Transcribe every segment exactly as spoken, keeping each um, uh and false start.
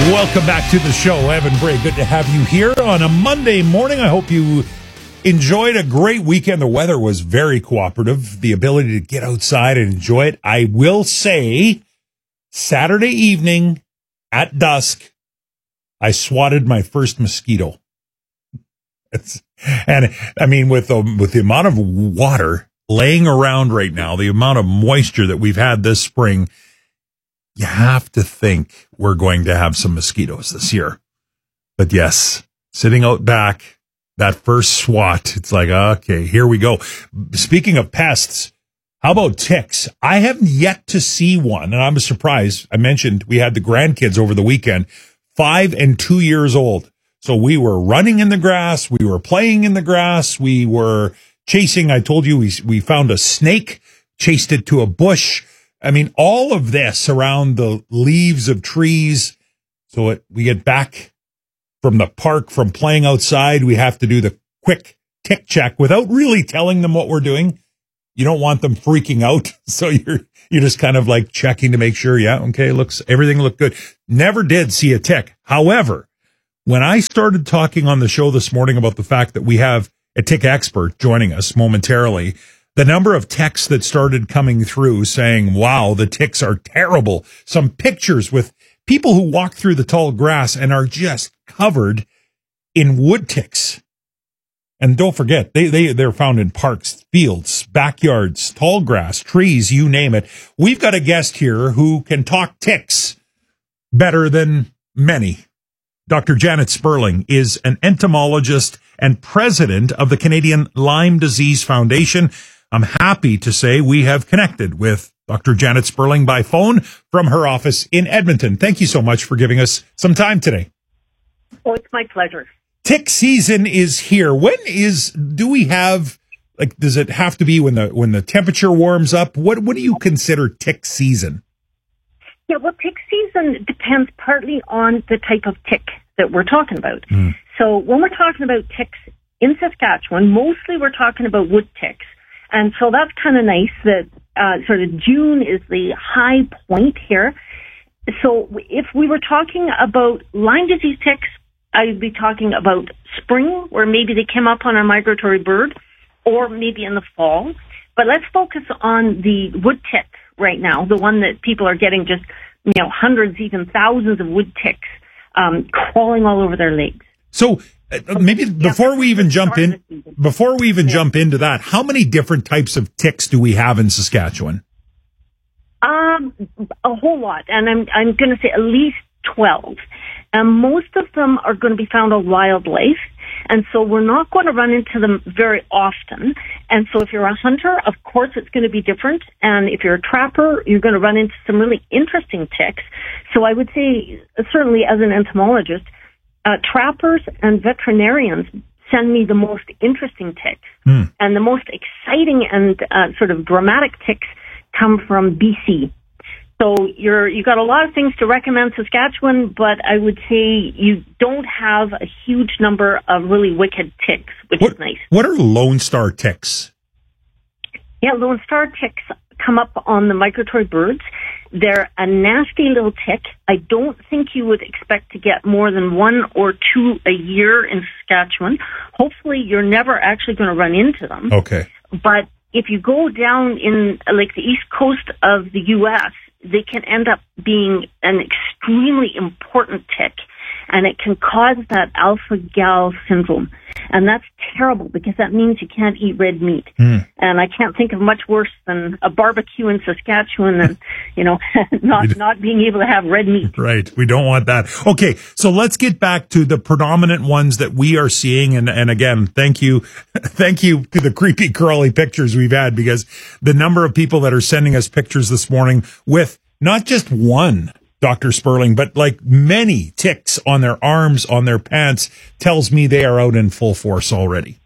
Welcome back to the show. Evan Bray, good to have you here on a Monday morning. I hope you enjoyed a great weekend. The weather was very cooperative. The ability to get outside and enjoy it. I will say, Saturday evening at dusk, I swatted my first mosquito. It's, and I mean, with the, with the amount of water laying around right now, the amount of moisture that we've had this spring, you have to think we're going to have some mosquitoes this year. But yes, sitting out back, that first swat, it's like, okay, here we go. Speaking of pests, how about ticks? I haven't yet to see one, and I'm surprised. I mentioned we had the grandkids over the weekend, five and two years old. So we were running in the grass. We were playing in the grass. We were chasing. I told you we, we found a snake, chased it to a bush. I mean, all of this around the leaves of trees. So it, we get back from the park, from playing outside, we have to do the quick tick check without really telling them what we're doing. You don't want them freaking out. So you're, you're just kind of like checking to make sure. Yeah. Okay. Looks, everything looked good. Never did see a tick. However, when I started talking on the show this morning about the fact that we have a tick expert joining us momentarily, the number of texts that started coming through saying, wow, the ticks are terrible. Some pictures with people who walk through the tall grass and are just covered in wood ticks. And don't forget, they, they, they're found in parks, fields, backyards, tall grass, trees, you name it. We've got a guest here who can talk ticks better than many. Doctor Janet Sperling is an entomologist and president of the Canadian Lyme Disease Foundation. I'm happy to say we have connected with Doctor Janet Sperling by phone from her office in Edmonton. Thank you so much for giving us some time today. Oh, it's my pleasure. Tick season is here. When is, do we have, like, does it have to be when the, when the temperature warms up? What, what do you consider tick season? Yeah, well, tick season depends partly on the type of tick that we're talking about. Mm. So when we're talking about ticks in Saskatchewan, mostly we're talking about wood ticks. And so that's kind of nice that uh, sort of June is the high point here. So if we were talking about Lyme disease ticks, I'd be talking about spring, where maybe they came up on a migratory bird, or maybe in the fall. But let's focus on the wood tick right now, the one that people are getting just, you know, hundreds, even thousands of wood ticks um, crawling all over their legs. So uh, maybe before we even jump in, before we even yeah. jump into that, how many different types of ticks do we have in Saskatchewan? Um, a whole lot, and I'm I'm going to say at least twelve. And most of them are going to be found on wildlife, and so we're not going to run into them very often. And so if you're a hunter, of course it's going to be different, and if you're a trapper, you're going to run into some really interesting ticks. So I would say, certainly as an entomologist, uh, trappers and veterinarians send me the most interesting ticks, mm. and the most exciting and uh, sort of dramatic ticks come from B C. So you're, you've got a lot of things to recommend Saskatchewan, but I would say you don't have a huge number of really wicked ticks, which what, is nice. What are Lone Star ticks? Yeah, Lone Star ticks come up on the migratory birds. They're a nasty little tick. I don't think you would expect to get more than one or two a year in Saskatchewan. Hopefully you're never actually going to run into them. Okay. But if you go down in like the east coast of the U S, they can end up being an extremely important tick, and it can cause that alpha-gal syndrome. And that's terrible because that means you can't eat red meat. Mm. And I can't think of much worse than a barbecue in Saskatchewan and, you know, not, not being able to have red meat. Right. We don't want that. Okay. So let's get back to the predominant ones that we are seeing. And, and again, thank you. Thank you to the creepy crawly pictures we've had, because the number of people that are sending us pictures this morning with not just one, Doctor Sperling, but like many ticks on their arms, on their pants, tells me they are out in full force already.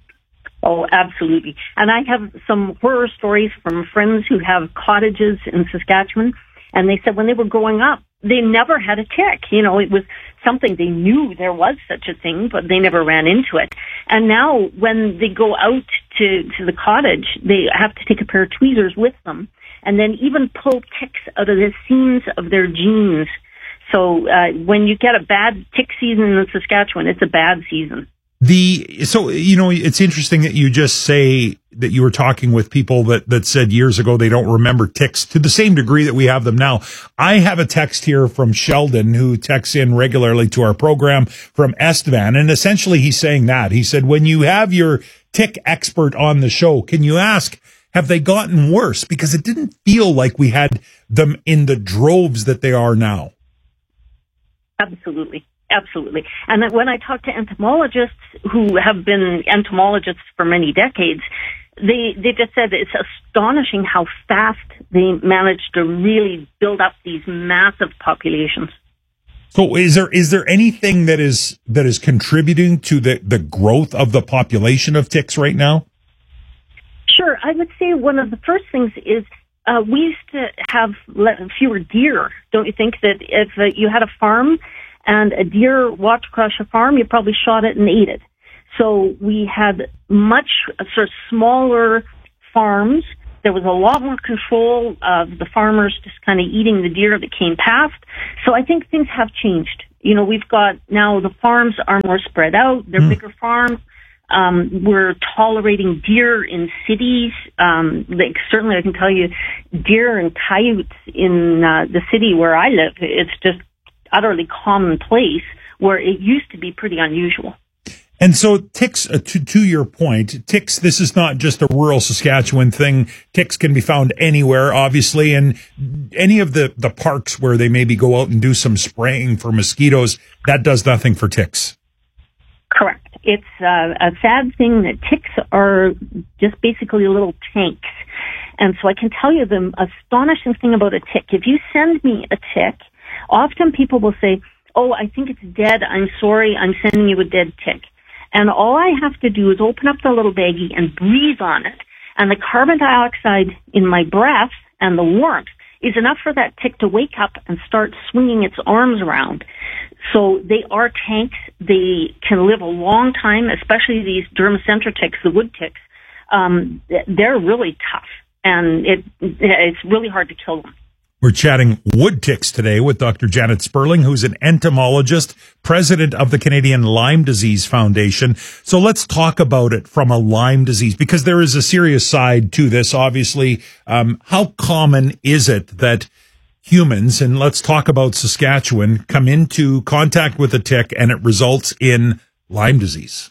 Oh, absolutely. And I have some horror stories from friends who have cottages in Saskatchewan, and they said when they were growing up, they never had a tick. You know, it was something they knew there was such a thing, but they never ran into it. And now when they go out to, to the cottage, they have to take a pair of tweezers with them, and then even pull ticks out of the seams of their jeans So uh, when you get a bad tick season in Saskatchewan, it's a bad season. The so you know it's interesting that you just say that you were talking with people that that said years ago they don't remember ticks to the same degree that we have them now. I have a text here from Sheldon who texts in regularly to our program from Estevan, and essentially he's saying that he said when you have your tick expert on the show, can you ask, have they gotten worse? Because it didn't feel like we had them in the droves that they are now. Absolutely. Absolutely. And when I talk to entomologists who have been entomologists for many decades, they, they just said it's astonishing how fast they managed to really build up these massive populations. So is there, is there anything that is, that is contributing to the, the growth of the population of ticks right now? Sure. I would say one of the first things is uh, we used to have fewer deer. Don't you think that if uh, you had a farm and a deer walked across your farm, you probably shot it and ate it. So we had much uh, sort of smaller farms. There was a lot more control of the farmers just kind of eating the deer that came past. So I think things have changed. You know, we've got now the farms are more spread out. They're mm. bigger farms. Um, we're tolerating deer in cities. Um, like certainly I can tell you deer and coyotes in uh, the city where I live, it's just utterly commonplace, where it used to be pretty unusual. And so ticks, uh, to, to your point, ticks, this is not just a rural Saskatchewan thing. Ticks can be found anywhere, obviously, and any of the, the parks where they maybe go out and do some spraying for mosquitoes, that does nothing for ticks. Correct. It's uh, a sad thing that ticks are just basically little tanks. And so I can tell you the astonishing thing about a tick. If you send me a tick, often people will say, oh, I think it's dead. I'm sorry. I'm sending you a dead tick. And all I have to do is open up the little baggie and breathe on it. And the carbon dioxide in my breath and the warmth is enough for that tick to wake up and start swinging its arms around. So they are tanks. They can live a long time, especially these dermacentra ticks, the wood ticks. Um, they're really tough, and it, it's really hard to kill them. We're chatting wood ticks today with Doctor Janet Sperling, who's an entomologist, president of the Canadian Lyme Disease Foundation. So let's talk about it from a Lyme disease, because there is a serious side to this, obviously. Um, how common is it that humans, and let's talk about Saskatchewan, come into contact with a tick and it results in Lyme disease?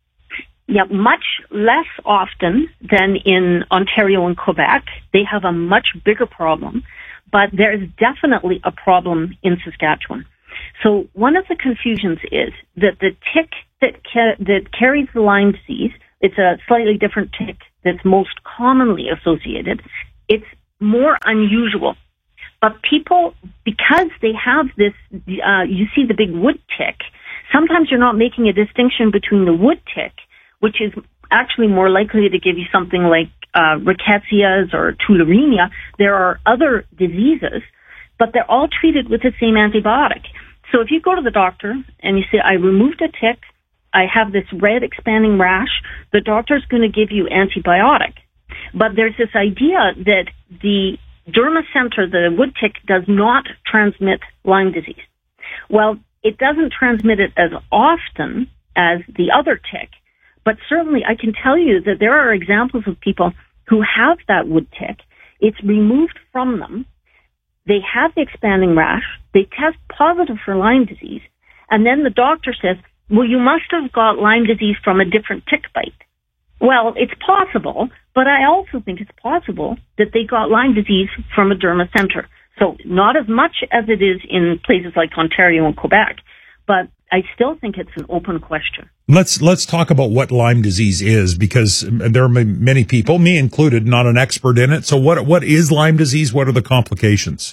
Yeah, much less often than in Ontario and Quebec. They have a much bigger problem. But there is definitely a problem in Saskatchewan. So one of the confusions is that the tick that ca- that carries the Lyme disease, it's a slightly different tick that's most commonly associated. It's more unusual. But people, because they have this, uh, you see the big wood tick, sometimes you're not making a distinction between the wood tick, which is actually more likely to give you something like uh, rickettsias or tularemia. There are other diseases, but they're all treated with the same antibiotic. So if you go to the doctor and you say, I removed a tick, I have this red expanding rash, the doctor's going to give you antibiotic. But there's this idea that the dermacentra, the wood tick, does not transmit Lyme disease. Well, it doesn't transmit it as often as the other tick. But certainly I can tell you that there are examples of people who have that wood tick. It's removed from them. They have the expanding rash. They test positive for Lyme disease. And then the doctor says, well, you must have got Lyme disease from a different tick bite. Well, it's possible, but I also think it's possible that they got Lyme disease from a dermacentra. So not as much as it is in places like Ontario and Quebec, but I still think it's an open question. Let's let's talk about what Lyme disease is, because there are many people, me included, not an expert in it. So what what is Lyme disease? What are the complications?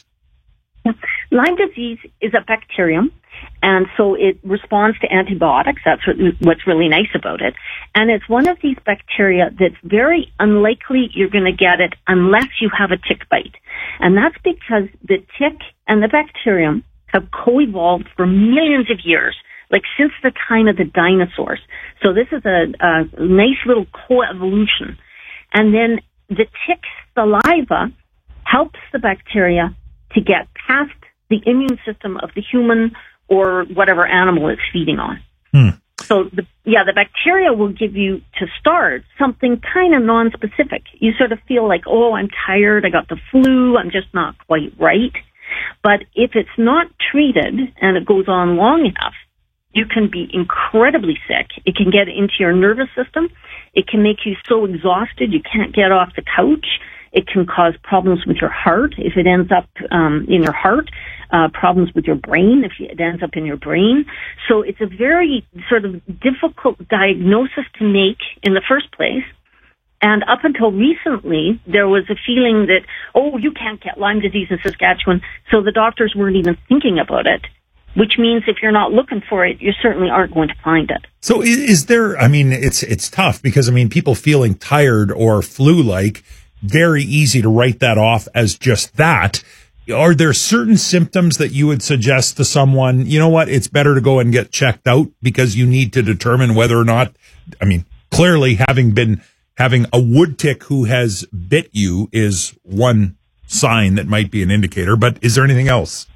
Lyme disease is a bacterium, and so it responds to antibiotics. That's what, what's really nice about it. And it's one of these bacteria that's very unlikely you're going to get it unless you have a tick bite. And that's because the tick and the bacterium have co-evolved for millions of years, like since the time of the dinosaurs. So this is a, a nice little co-evolution. And then the tick saliva helps the bacteria to get past the immune system of the human or whatever animal it's feeding on. Hmm. So, the, yeah, the bacteria will give you, to start, something kind of non-specific. You sort of feel like, oh, I'm tired, I got the flu, I'm just not quite right. But if it's not treated and it goes on long enough, you can be incredibly sick. It can get into your nervous system. It can make you so exhausted you can't get off the couch. It can cause problems with your heart if it ends up um, in your heart, uh, problems with your brain if it ends up in your brain. So it's a very sort of difficult diagnosis to make in the first place. And up until recently, there was a feeling that, oh, you can't get Lyme disease in Saskatchewan, so the doctors weren't even thinking about it, which means if you're not looking for it, you certainly aren't going to find it. So is, is there, I mean, it's it's tough because, I mean, people feeling tired or flu-like, very easy to write that off as just that. Are there certain symptoms that you would suggest to someone, you know what, it's better to go and get checked out because you need to determine whether or not, I mean, clearly having been, having a wood tick who has bit you is one sign that might be an indicator, but is there anything else?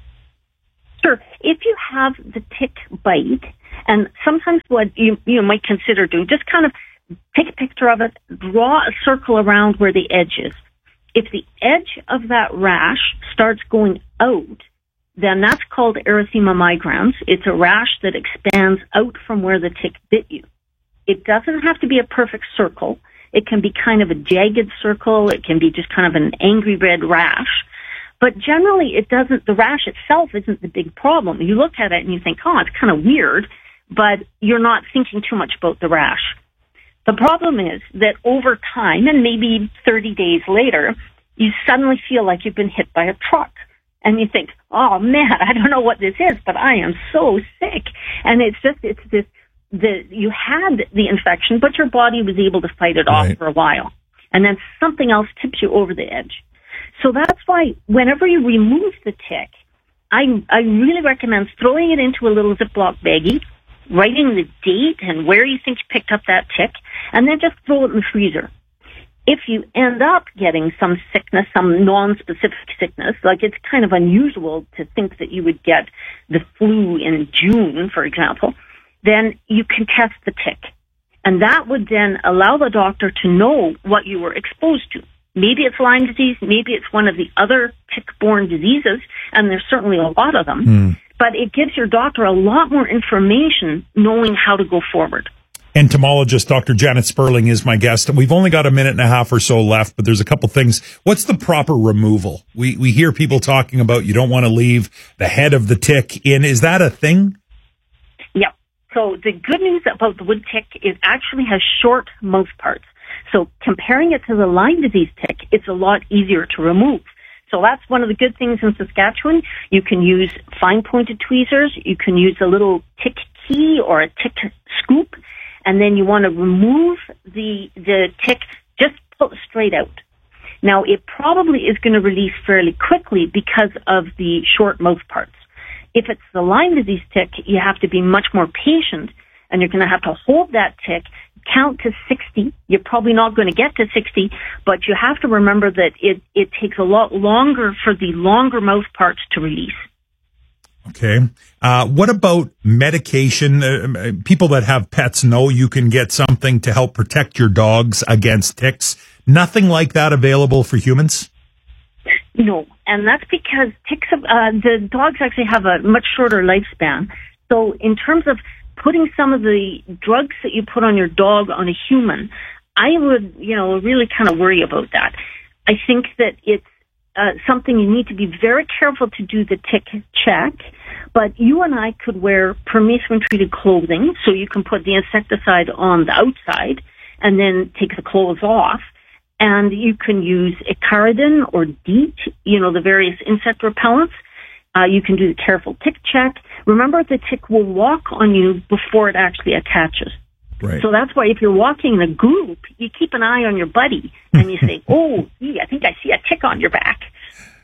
Sure. If you have the tick bite, and sometimes what you, you might consider doing, just kind of take a picture of it, draw a circle around where the edge is. If the edge of that rash starts going out, then that's called erythema migrans. It's a rash that expands out from where the tick bit you. It doesn't have to be a perfect circle. It can be kind of a jagged circle. It can be just kind of an angry red rash. But generally, it doesn't, the rash itself isn't the big problem. You look at it and you think, oh, it's kind of weird, but you're not thinking too much about the rash. The problem is that over time, and maybe thirty days later, you suddenly feel like you've been hit by a truck. And you think, oh man, I don't know what this is, but I am so sick. And it's just, it's this, the, you had the infection, but your body was able to fight it off right. for a while. And then something else tips you over the edge. So that's why whenever you remove the tick, I, I really recommend throwing it into a little Ziploc baggie, writing the date and where you think you picked up that tick, and then just throw it in the freezer. If you end up getting some sickness, some non-specific sickness, like it's kind of unusual to think that you would get the flu in June, for example, then you can test the tick. And that would then allow the doctor to know what you were exposed to. Maybe it's Lyme disease, maybe it's one of the other tick-borne diseases, and there's certainly a lot of them. Mm. But it gives your doctor a lot more information knowing how to go forward. Entomologist Doctor Janet Sperling is my guest. We've only got a minute and a half or so left, but there's a couple things. What's the proper removal? We we hear people talking about you don't want to leave the head of the tick in. Is that a thing? Yep. So the good news about the wood tick is actually has short mouth parts. So comparing it to the Lyme disease tick, it's a lot easier to remove. So that's one of the good things in Saskatchewan. You can use fine-pointed tweezers. You can use a little tick key or a tick scoop. And then you want to remove the the tick, just pull it straight out. Now, it probably is going to release fairly quickly because of the short mouth parts. If it's the Lyme disease tick, you have to be much more patient, and you're going to have to hold that tick, count to sixty. You're probably not going to get to sixty, but you have to remember that it, it takes a lot longer for the longer mouth parts to release. Okay. Uh, what about medication? Uh, people that have pets know you can get something to help protect your dogs against ticks. Nothing like that available for humans? No, and that's because ticks, uh, the dogs actually have a much shorter lifespan. So in terms of putting some of the drugs that you put on your dog on a human, I would, you know, really kind of worry about that. I think that it's Uh, something you need to be very careful to do the tick check, but you and I could wear permethrin-treated clothing, so you can put the insecticide on the outside and then take the clothes off, and you can use Icaridin or DEET, you know, the various insect repellents. Uh, you can do the careful tick check. Remember, the tick will walk on you before it actually attaches. Right. So that's why if you're walking in a group, you keep an eye on your buddy and you say, oh, gee, I think I see a tick on your back.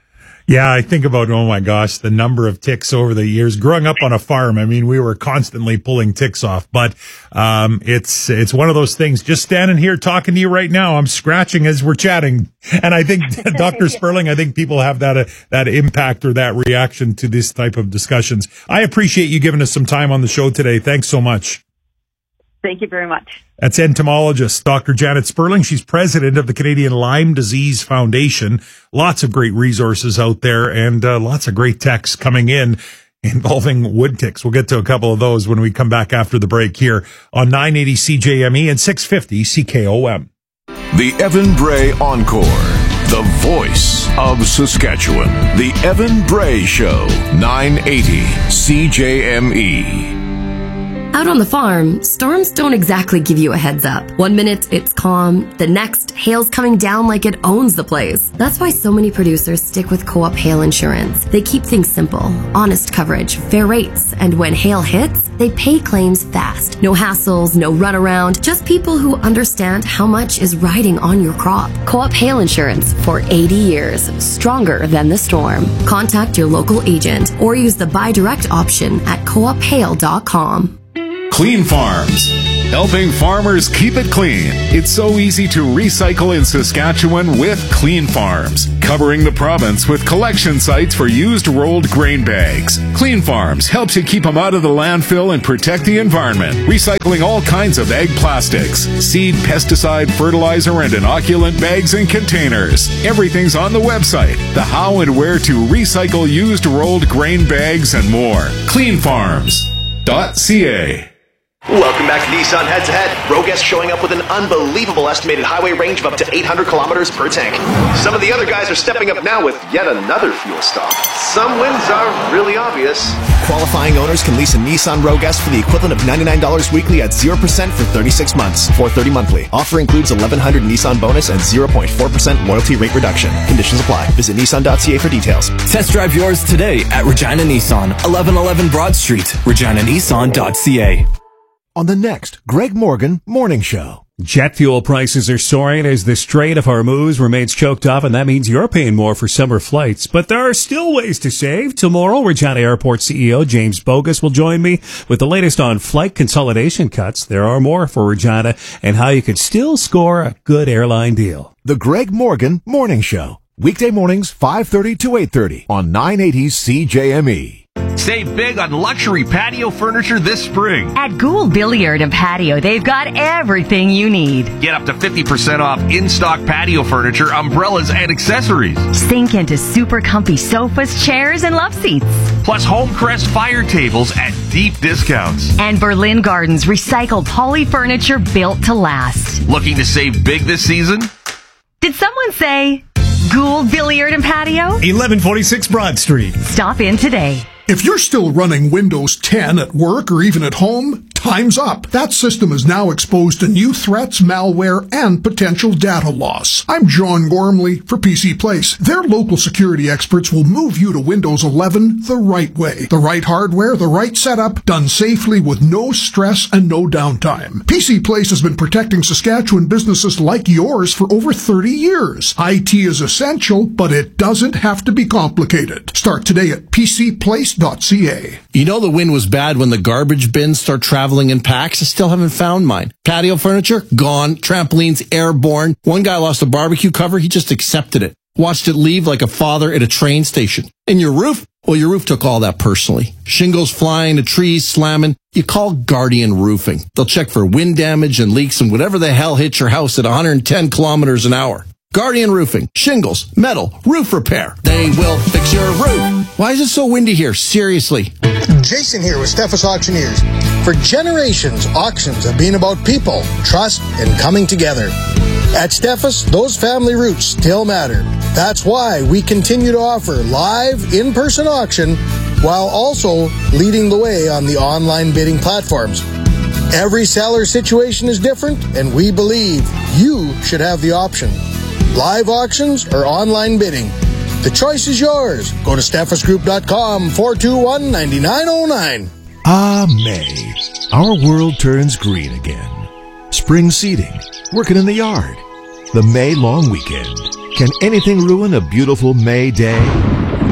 Yeah, I think about, oh my gosh, the number of ticks over the years. Growing up on a farm, I mean, we were constantly pulling ticks off, but um, it's it's one of those things. Just standing here talking to you right now, I'm scratching as we're chatting. And I think, Doctor Sperling, I think people have that uh, that impact or that reaction to this type of discussions. I appreciate you giving us some time on the show today. Thanks so much. Thank you very much. That's entomologist Doctor Janet Sperling. She's president of the Canadian Lyme Disease Foundation. Lots of great resources out there and uh, lots of great texts coming in involving wood ticks. We'll get to a couple of those when we come back after the break here on nine eighty C J M E and six fifty C K O M. The Evan Bray Encore, the voice of Saskatchewan. The Evan Bray Show, nine eighty C J M E. Out on the farm, storms don't exactly give you a heads up. One minute it's calm, the next hail's coming down like it owns the place. That's why so many producers stick with Co-op Hail Insurance. They keep things simple, honest coverage, fair rates, and when hail hits, they pay claims fast. No hassles, no runaround, just people who understand how much is riding on your crop. Co-op Hail Insurance for eighty years, stronger than the storm. Contact your local agent or use the buy direct option at co op hail dot com. Clean Farms, helping farmers keep it clean. It's so easy to recycle in Saskatchewan with Clean Farms, covering the province with collection sites for used rolled grain bags. Clean Farms helps you keep them out of the landfill and protect the environment, recycling all kinds of ag plastics, seed, pesticide, fertilizer, and inoculant bags and containers. Everything's on the website, the how and where to recycle used rolled grain bags and more. clean farms dot c a. Welcome back to Nissan Head to Head. Roguest showing up with an unbelievable estimated highway range of up to eight hundred kilometers per tank. Some of the other guys are stepping up now with yet another fuel stop. Some wins are really obvious. Qualifying owners can lease a Nissan Roguest for the equivalent of ninety-nine dollars weekly at zero percent for thirty-six months, four hundred thirty monthly. Offer includes eleven hundred Nissan bonus and zero point four percent loyalty rate reduction. Conditions apply. Visit nissan dot c a for details. Test drive yours today at Regina Nissan, eleven eleven Broad Street, regina nissan dot c a. On the next Greg Morgan Morning Show. Jet fuel prices are soaring as the Strait of Hormuz remains choked off, and that means you're paying more for summer flights. But there are still ways to save. Tomorrow, Regina Airport C E O James Bogus will join me with the latest on flight consolidation cuts. There are more for Regina and how you could still score a good airline deal. The Greg Morgan Morning Show. Weekday mornings, five thirty to eight thirty on nine eighty C J M E. Save big on luxury patio furniture this spring. At Gould Billiard and Patio, they've got everything you need. Get up to fifty percent off in-stock patio furniture, umbrellas, and accessories. Sink into super comfy sofas, chairs, and love seats. Plus Homecrest fire tables at deep discounts. And Berlin Gardens recycled poly furniture built to last. Looking to save big this season? Did someone say Gould Billiard and Patio? eleven forty-six Broad Street. Stop in today. If you're still running Windows ten at work or even at home, time's up. That system is now exposed to new threats, malware, and potential data loss. I'm John Gormley for P C Place. Their local security experts will move you to Windows eleven the right way. The right hardware, the right setup, done safely with no stress and no downtime. P C Place has been protecting Saskatchewan businesses like yours for over thirty years. I T is essential, but it doesn't have to be complicated. Start today at p c place dot c a. You know the wind was bad when the garbage bins start traveling in packs? I still haven't found mine. Patio furniture? Gone. Trampolines? Airborne. One guy lost a barbecue cover. He just accepted it. Watched it leave like a father at a train station. And your roof? Well, your roof took all that personally. Shingles flying, the trees slamming. You call Guardian Roofing. They'll check for wind damage and leaks and whatever the hell hits your house at one hundred ten kilometers an hour. Guardian Roofing. Shingles, metal, roof repair. They will fix your roof. Why is it so windy here? Seriously. Jason here with Steffes Auctioneers. For generations, auctions have been about people, trust, and coming together. At Steffes, those family roots still matter. That's why we continue to offer live, in-person auction while also leading the way on the online bidding platforms. Every seller situation is different, and we believe you should have the option. Live auctions or online bidding. The choice is yours. Go to steffes group dot com, four two one, nine nine zero nine. Ah, May. Our world turns green again. Spring seeding, working in the yard, the May long weekend. Can anything ruin a beautiful May day?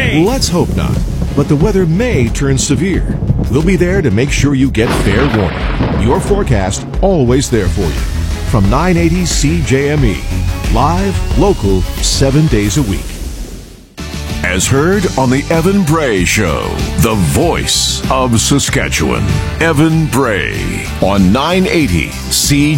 Bray. Let's hope not, but the weather may turn severe. We'll be there to make sure you get fair warning. Your forecast always there for you. From nine eighty C J M E. Live, local, seven days a week. As heard on the Evan Bray Show, the voice of Saskatchewan. Evan Bray on nine eighty C J M E.